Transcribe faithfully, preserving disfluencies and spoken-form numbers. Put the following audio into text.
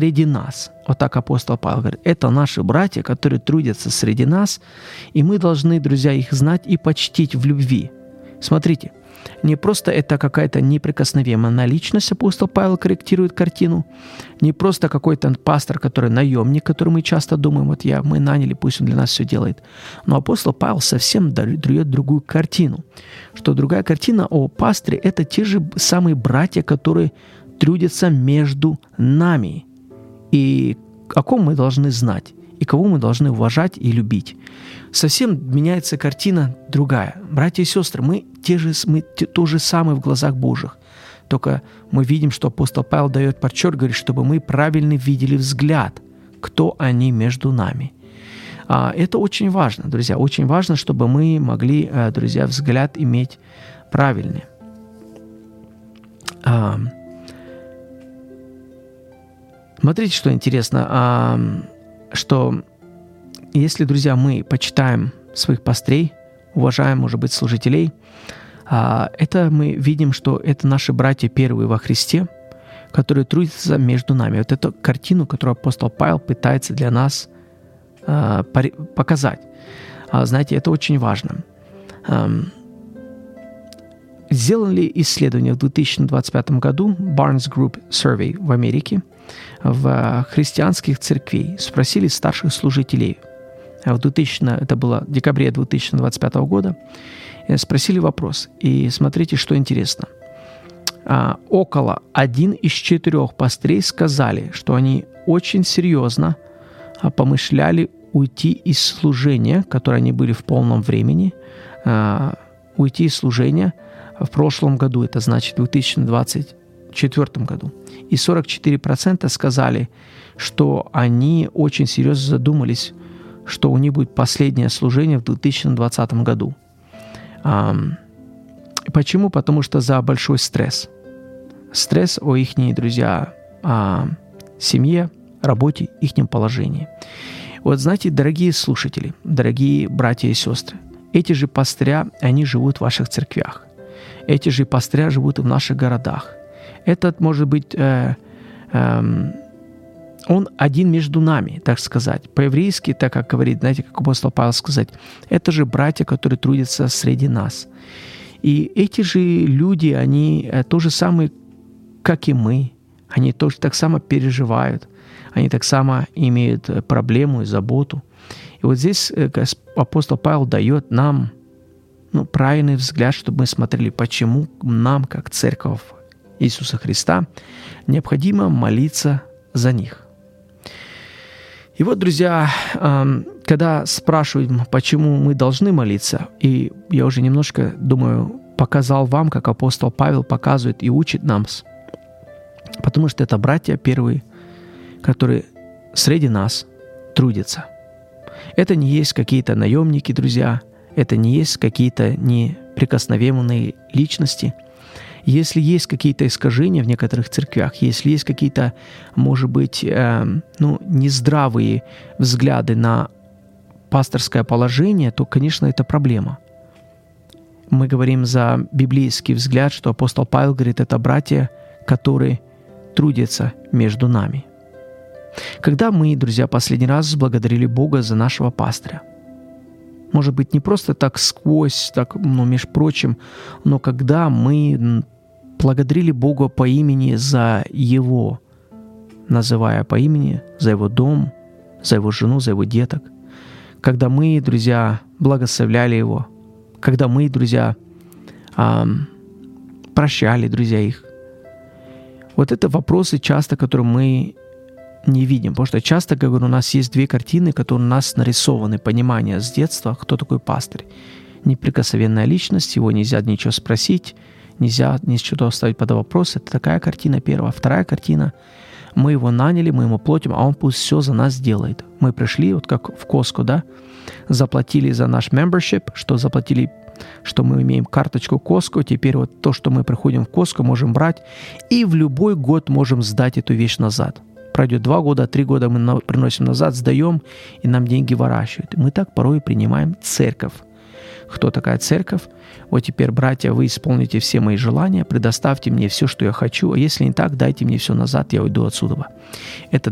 среди нас. Вот так апостол Павел говорит. Это наши братья, которые трудятся среди нас, и мы должны, друзья, их знать и почтить в любви. Смотрите, не просто это какая-то неприкосновенная личность, апостол Павел корректирует картину, не просто какой-то пастор, который наемник, который мы часто думаем, вот я, мы наняли, пусть он для нас все делает. Но апостол Павел совсем дает другую картину, что другая картина о пасторе – это те же самые братья, которые трудятся между нами, и о ком мы должны знать, и кого мы должны уважать и любить. Совсем меняется картина другая. Братья и сестры, мы, те же, мы те, то же самое в глазах Божьих. Только мы видим, что апостол Павел дает подчерк, говорит, чтобы мы правильно видели взгляд, кто они между нами. А, это очень важно, друзья. Очень важно, чтобы мы могли, друзья, взгляд иметь правильный. А, смотрите, что интересно, а, что если, друзья, мы почитаем своих пастырей, уважаем, может быть, служителей, это мы видим, что это наши братья первые во Христе, которые трудятся между нами. Вот эту картину, которую апостол Павел пытается для нас показать. Знаете, это очень важно. Сделали исследование в две тысячи двадцать пятом году Barnes Group Survey в Америке в христианских церквей. Спросили старших служителей. В двухтысячном, это было в декабре две тысячи двадцать пятого года, спросили вопрос. И смотрите, что интересно. А, около один из четырех пастырей сказали, что они очень серьезно а, помышляли уйти из служения, которое они были в полном времени, а, уйти из служения в прошлом году, это значит в две тысячи двадцать четвёртом году. И сорок четыре процента сказали, что они очень серьезно задумались, что у них будет последнее служение в две тысячи двадцатом году. А, почему? Потому что за большой стресс. Стресс о их, друзья, о семье, работе, их положении. Вот знаете, дорогие слушатели, дорогие братья и сестры, эти же пастыря, они живут в ваших церквях. Эти же пастыря живут и в наших городах. Этот, может быть, э, э, он один между нами, так сказать. По-еврейски, так как говорит, знаете, как апостол Павел сказать, это же братья, которые трудятся среди нас. И эти же люди, они то же самое, как и мы. Они тоже так само переживают. Они так само имеют проблему и заботу. И вот здесь апостол Павел дает нам ну, правильный взгляд, чтобы мы смотрели, почему нам, как церковь Иисуса Христа, необходимо молиться за них. И вот, друзья, когда спрашивают, почему мы должны молиться, и я уже немножко, думаю, показал вам, как апостол Павел показывает и учит нам, потому что это братья первые, которые среди нас трудятся. Это не есть какие-то наемники, друзья, это не есть какие-то неприкосновенные личности. Если есть какие-то искажения в некоторых церквях, если есть какие-то, может быть, э, ну, нездравые взгляды на пасторское положение, то, конечно, это проблема. Мы говорим за библейский взгляд, что апостол Павел говорит, это братья, которые трудятся между нами. Когда мы, друзья, последний раз благодарили Бога за нашего пастыря? Может быть, не просто так сквозь, так, ну, между прочим, но когда мы благодарили Бога по имени за Его, называя по имени, за Его дом, за Его жену, за Его деток, когда мы, друзья, благословляли Его, когда мы, друзья, прощали, друзья, их. Вот это вопросы часто, которые мы не видим, потому что часто, как говорю, у нас есть две картины, которые у нас нарисованы, понимание с детства, кто такой пастырь. Неприкосновенная личность, его нельзя ничего спросить, нельзя ничего ставить под вопрос. Это такая картина первая. Вторая картина, мы его наняли, мы ему платим, а он пусть все за нас делает. Мы пришли, вот как в Costco, да, заплатили за наш membership, что заплатили, что мы имеем карточку Costco, теперь вот то, что мы приходим в Costco, можем брать, и в любой год можем сдать эту вещь назад. Пройдет два года, три года мы на, приносим назад, сдаем, и нам деньги ворачивают. Мы так порой принимаем церковь. Кто такая церковь? Вот теперь, братья, вы исполните все мои желания, предоставьте мне все, что я хочу, а если не так, дайте мне все назад, я уйду отсюда. Это